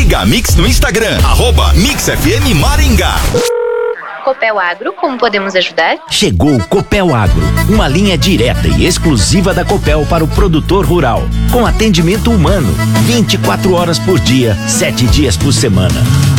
Siga a Mix no Instagram, @MixFM Maringá. Copel Agro, como podemos ajudar? Chegou o Copel Agro, uma linha direta e exclusiva da Copel para o produtor rural, com atendimento humano, 24 horas por dia, 7 dias por semana.